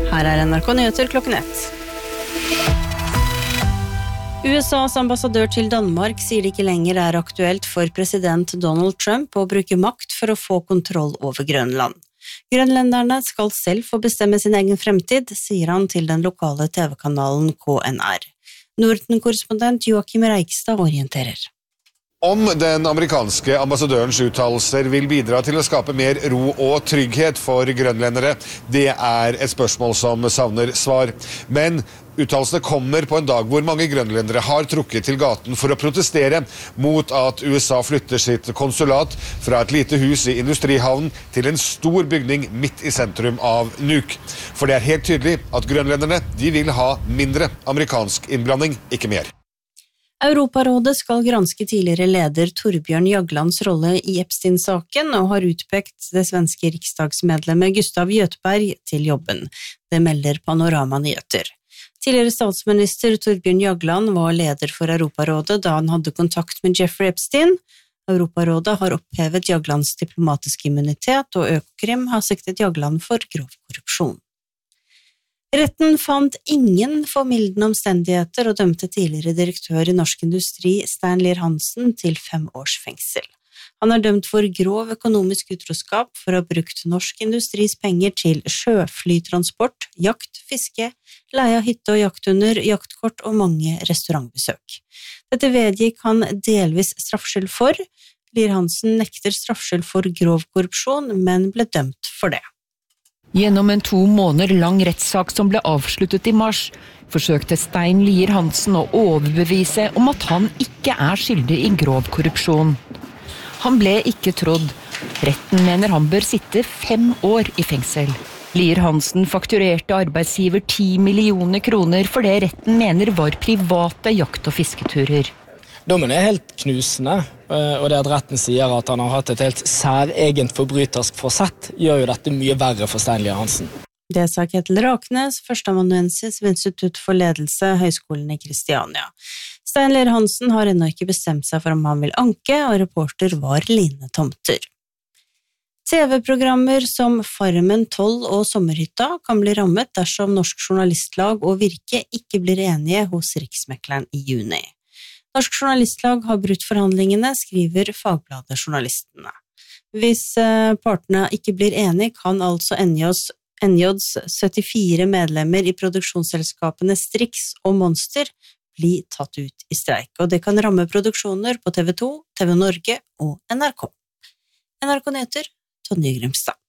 Her NRK Nyheter klokken 1. USAs ambassadør til Danmark sier det ikke lenger aktuelt for president Donald Trump å bruke makt for å få kontroll over Grønland. Grønlenderne skal selv få bestemme sin egen fremtid, sier han til den lokale TV-kanalen KNR. Norden-korrespondent Joachim Reigstad orienterer. Om den amerikanske ambassadørens uttalelser vil bidra til å skape mer ro og trygghet for grønlendere, det et spørsmål som savner svar. Men uttalelsene kommer på en dag hvor mange grønlendere har trukket til gaten for å protestere mot at USA flytter sitt konsulat fra et lite hus i industrihavnen til en stor bygning midt i sentrum av Nuuk. For det helt tydelig at grønlenderne de vil ha mindre amerikansk innblanding, ikke mer. Europarådet skal granske tidligere leder Torbjørn Jaglands rolle i Epstein-saken og har utpekt det svenske riksdagsmedlemmet Gustav Göteborg til jobben. Det melder Panorama Nyheter. Tidligere statsminister Torbjørn Jagland var leder for Europarådet da han hadde kontakt med Jeffrey Epstein. Europarådet har opphevet Jaglands diplomatiske immunitet, og Økokrim har siktet Jagland for grov korrupsjon. Retten fant ingen formildende omstendigheter og dømte tidligere direktør i Norsk Industri, Stein Lier-Hansen, til 5 års fengsel. Han dømt for grov økonomisk utroskap for å ha brukt Norsk Industris penger til sjøflytransport, jakt, fiske, leie av hytte og jakthunder, jaktkort og mange restaurantbesøk. Dette vedgikk han delvis straffskyld for. Lier-Hansen nekter straffskyld for grov korrupsjon, men ble dømt for det. Gjennom en 2 måneder lang rettssak som ble avsluttet i mars, forsøkte Stein Lier-Hansen å overbevise om at han ikke skyldig i grov korrupsjon. Han ble ikke trodd. Retten mener han bør sitte 5 år i fengsel. Lier-Hansen fakturerte arbeidsgiver 10 millioner kroner for det retten mener var private jakt- og fisketurer. Dommen helt knusende, og det at retten sier at han har hatt et helt særegent forbrytersk forsett, gjør jo dette mye verre for Stein Lier-Hansen. Det sa Ketil Raknes, førsteamanuensis ved Institutt for ledelse, Høgskolen i Kristiania. Stein Lier-Hansen har ennå ikke bestemt seg for om han vil anke, og reporter var Line Tomter. TV-programmer som Farmen 12 og Sommerhytta kan bli rammet dersom Norsk Journalistlag og Virke ikke blir enige hos Riksmekleren i juni. Norsk Journalistlag har brutt forhandlingene, skriver Fagbladet Journalistene. Hvis partene ikke blir enige, kan altså NJs 74 medlemmer i produksjonsselskapene Strix og Monster bli tatt ut i streik, og det kan ramme produksjoner på TV 2, TV Norge og NRK. NRK Nyheter, Tonje Grimstad.